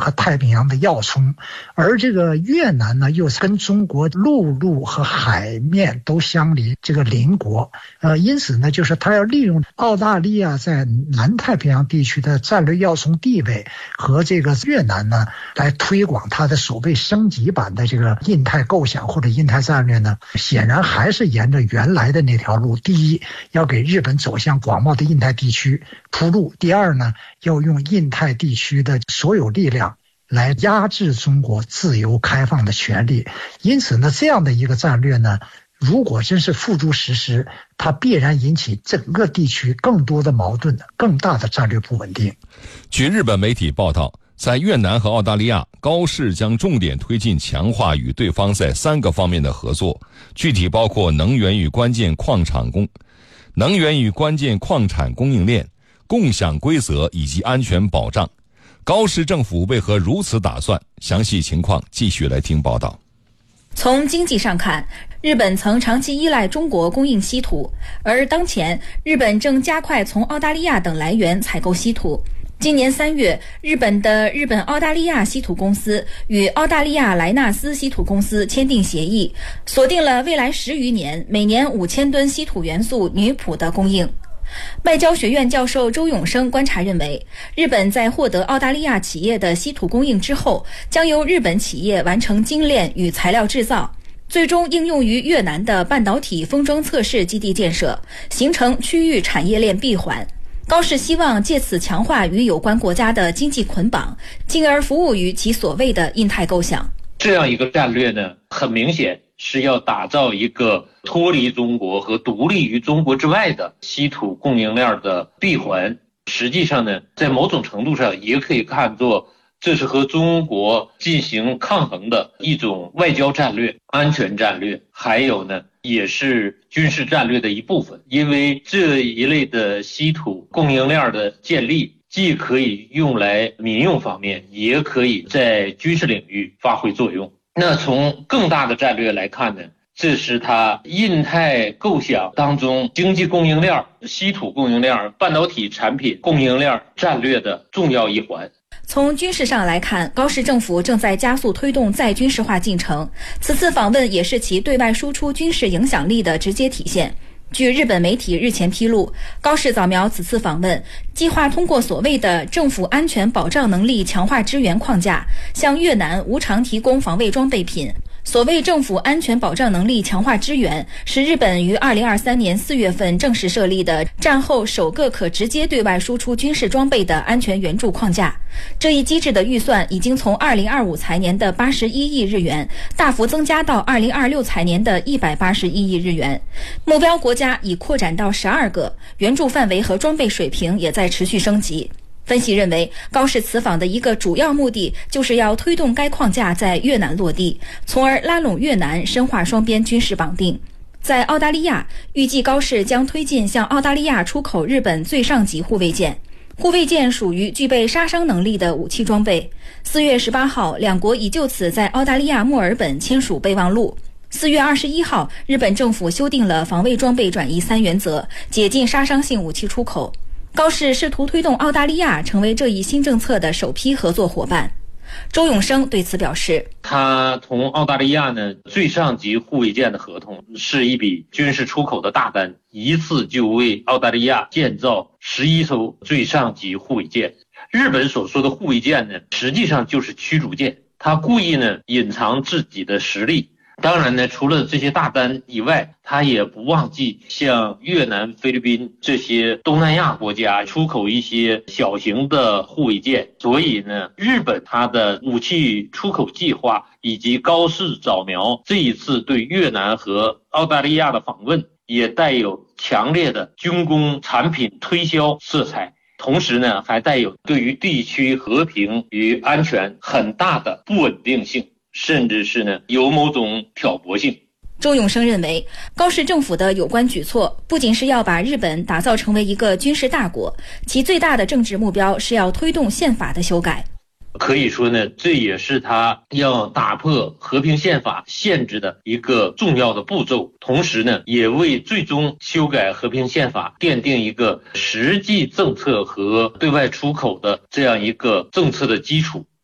和太平洋的要冲，而这个越南呢，又是跟中国陆路和海面都相邻，这个邻国，因此呢，就是他要利用澳大利亚在南太平洋地区的战略要冲地位和这个越南呢，来推广他的所谓升级版的这个印太构想或者印太战略呢，显然还是沿着原来的那条路。第一，要给日本走向广袤的印太地区铺路；第二呢，要用印太地区的所有力量来压制中国自由开放的权利。因此呢，这样的一个战略呢，如果真是付诸实施，它必然引起整个地区更多的矛盾，更大的战略不稳定。 据日本媒体报道，在越南和澳大利亚，高市将重点推进强化与对方在3个方面的合作，具体包括能源与关键矿产供应链、共享规则以及安全保障。高市政府为何如此打算？详细情况继续来听报道。 从经济上看，日本曾长期依赖中国供应稀土，而当前日本正加快从澳大利亚等来源采购稀土。今年3月，日本澳大利亚稀土公司与澳大利亚莱纳斯稀土公司签订协议，锁定了未来10余年每年5000吨稀土元素女钋的供应。外交学院教授周永生观察认为，日本在获得澳大利亚企业的稀土供应之后，将由日本企业完成精炼与材料制造，最终应用于越南的半导体封装测试基地建设，形成区域产业链闭环。高市希望借此强化与有关国家的经济捆绑，进而服务于其所谓的印太构想。 这样一个战略呢，很明显是要打造一个脱离中国和独立于中国之外的稀土供应链的闭环。实际上呢，在某种程度上也可以看作这是和中国进行抗衡的一种外交战略、安全战略，还有呢，也是军事战略的一部分。因为这一类的稀土供应链的建立，既可以用来民用方面，也可以在军事领域发挥作用。那从更大的战略来看呢，这是它印太构想当中经济供应链、稀土供应链、半导体产品供应链战略的重要一环。 从军事上来看，高市政府正在加速推动再军事化进程，此次访问也是其对外输出军事影响力的直接体现。据日本媒体日前披露，高市扫描此次访问，计划通过所谓的政府安全保障能力强化支援框架，向越南无偿提供防卫装备品。所谓政府安全保障能力强化支援，是日本于2023年4月份正式设立的战后首个可直接对外输出军事装备的安全援助框架。这一机制的预算已经从2025财年的81亿日元大幅增加到2026财年的181亿日元，目标国家已扩展到12个，援助范围和装备水平也在持续升级。分析认为，高市此访的一个主要目的就是要推动该框架在越南落地，从而拉拢越南，深化双边军事绑定。在澳大利亚，预计高市将推进向澳大利亚出口日本最上级护卫舰。护卫舰属于具备杀伤能力的武器装备。4月18号，两国已就此在澳大利亚墨尔本签署备忘录。4月21号，日本政府修订了防卫装备转移3原则，解禁杀伤性武器出口。高市试图推动澳大利亚成为这一新政策的首批合作伙伴。周永生对此表示， 他同澳大利亚呢最上级护卫舰的合同是一笔军事出口的大单，一次就为澳大利亚建造11艘最上级护卫舰。日本所说的护卫舰呢，实际上就是驱逐舰，他故意呢隐藏自己的实力。当然呢，除了这些大单以外，他也不忘记向越南、菲律宾这些东南亚国家出口一些小型的护卫舰。所以呢，日本它的武器出口计划以及高市扫描这一次对越南和澳大利亚的访问，也带有强烈的军工产品推销色彩。同时呢，还带有对于地区和平与安全很大的不稳定性，甚至是呢有某种挑拨性。 周永生认为，高市政府的有关举措不仅是要把日本打造成为一个军事大国，其最大的政治目标是要推动宪法的修改。 可以说呢，这也是他要打破和平宪法限制的一个重要的步骤，同时呢，也为最终修改和平宪法奠定一个实际政策和对外出口的这样一个政策的基础。